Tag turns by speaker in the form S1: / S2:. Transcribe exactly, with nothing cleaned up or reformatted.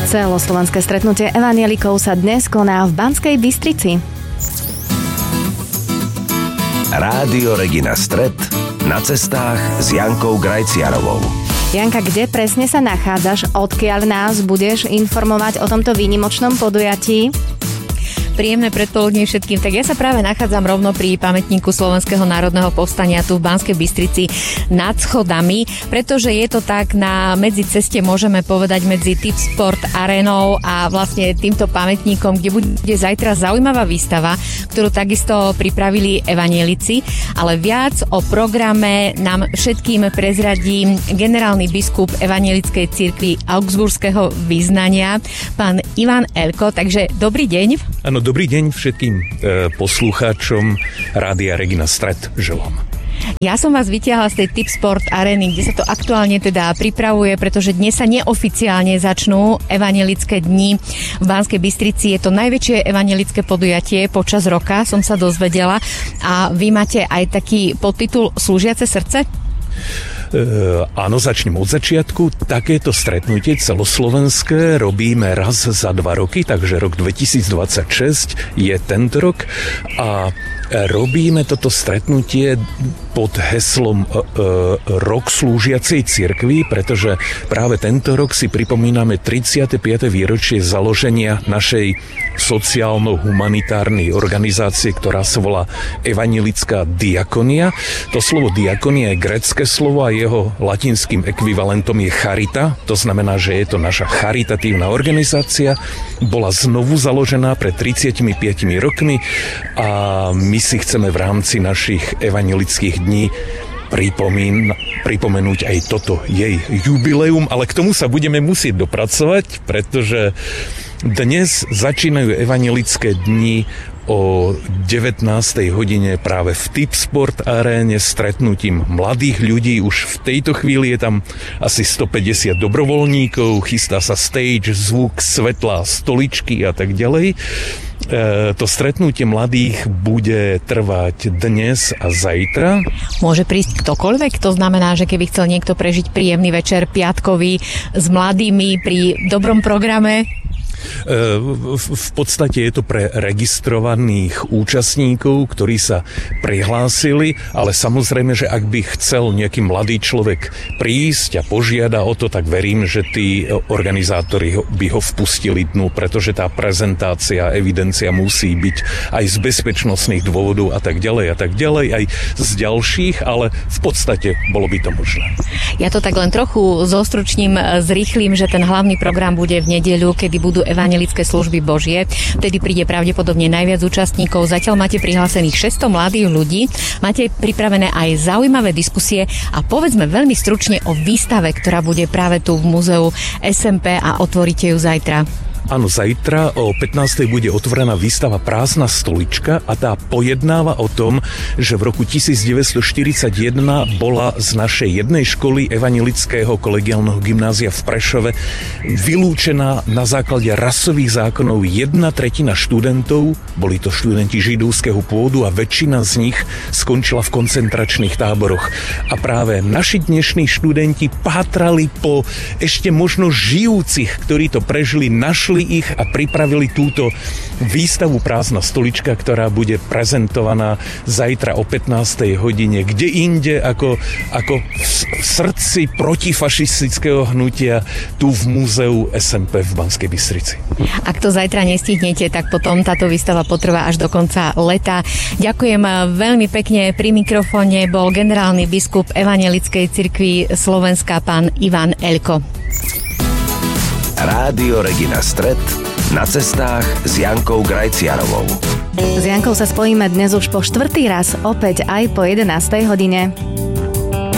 S1: Celoslovenské stretnutie evanjelikov sa dnes koná v Banskej Bystrici.
S2: Rádio Regina Stret na cestách s Jankou Grajciarovou.
S1: Janka, kde presne sa nachádzaš? Odkiaľ nás budeš informovať o tomto výnimočnom podujatí?
S3: Príjemné predpoludnie všetkým. Tak ja sa práve nachádzam rovno pri pamätníku Slovenského národného povstania tu v Banskej Bystrici nad schodami, pretože je to tak na medziceste, môžeme povedať, medzi Tipsport arénou a vlastne týmto pamätníkom, kde bude zajtra zaujímavá výstava, ktorú takisto pripravili evanjelici, ale viac o programe nám všetkým prezradí generálny biskup evanjelickej cirkvi Augsburského vyznania, pán Ivan Elko. Takže dobrý deň.
S4: Áno, dobrý deň všetkým e, poslucháčom Rádia Regina Stret želám.
S3: Ja som vás vytiahla z tej Tipsport arény, kde sa to aktuálne teda pripravuje, pretože dnes sa neoficiálne začnú evanjelické dni v Banskej Bystrici. Je to najväčšie evanjelické podujatie počas roka, som sa dozvedela. A vy máte aj taký podtitul Slúžiace srdce?
S4: Uh, áno, začnem od začiatku. Takéto stretnutie celoslovenské robíme raz za dva roky, takže rok dvetisícdvadsaťšesť je tento rok a robíme toto stretnutie pod heslom uh, uh, Rok slúžiacej cirkvi, pretože práve tento rok si pripomíname tridsiate piate výročie založenia našej sociálno-humanitárnej organizácie, ktorá sa volá Evanjelická diakonia. To slovo diakonia je grécke slovo a jeho latinským ekvivalentom je charita. To znamená, že je to naša charitatívna organizácia. Bola znovu založená pred tridsiatimi piatimi rokmi a my si chceme v rámci našich evanjelických dní pripomín, pripomenúť aj toto jej jubileum, ale k tomu sa budeme musieť dopracovať, pretože dnes začínajú evanjelické dni o devätnástej hodine práve v Tipsport aréne stretnutím mladých ľudí. Už v tejto chvíli je tam asi stopäťdesiat dobrovoľníkov, chystá sa stage, zvuk, svetla, stoličky a tak ďalej. E, to stretnutie mladých bude trvať dnes a zajtra.
S3: Môže prísť ktokoľvek? To znamená, že keby chcel niekto prežiť príjemný večer piatkový s mladými pri dobrom programe?
S4: V podstate je to pre registrovaných účastníkov, ktorí sa prihlásili, ale samozrejme, že ak by chcel nejaký mladý človek prísť a požiada o to, tak verím, že tí organizátori by ho vpustili dnu, pretože tá prezentácia, evidencia musí byť aj z bezpečnostných dôvodov a tak ďalej a tak ďalej, aj z ďalších, ale v podstate bolo by to možné.
S3: Ja to tak len trochu zostručním, zrýchlim, že ten hlavný program bude v nedeľu, kedy budú evanjelické služby Božie. Vtedy príde pravdepodobne najviac účastníkov. Zatiaľ máte prihlásených šesťsto mladých ľudí. Máte pripravené aj zaujímavé diskusie a povedzme veľmi stručne o výstave, ktorá bude práve tu v múzeu es em pé a otvoríte ju zajtra.
S4: Áno, zajtra o pätnástej bude otvorená výstava Prázdna stolička a tá pojednáva o tom, že v roku devätnásťstoštyridsaťjeden bola z našej jednej školy evanjelického kolegiálneho gymnázia v Prešove vylúčená na základe rasových zákonov jedna tretina študentov, boli to študenti židovského pôvodu a väčšina z nich skončila v koncentračných táboroch. A práve naši dnešní študenti pátrali po ešte možno žijúcich, ktorí to prežili, našli ich a pripravili túto výstavu Prázdna stolička, ktorá bude prezentovaná zajtra o pätnástej hodine. Kde inde ako, ako v srdci protifašistického hnutia tu v múzeu es em pé v Banskej Bystrici.
S3: Ak to zajtra nestihnete, tak potom táto výstava potrvá až do konca leta. Ďakujem veľmi pekne. Pri mikrofóne bol generálny biskup evanjelickej cirkvi Slovenska pán Ivan Elko.
S2: Rádio Regina Stret na cestách s Jankou Grajciarovou.
S1: S Jankou sa spojíme dnes už po štvrtý raz, opäť aj po jedenástej hodine.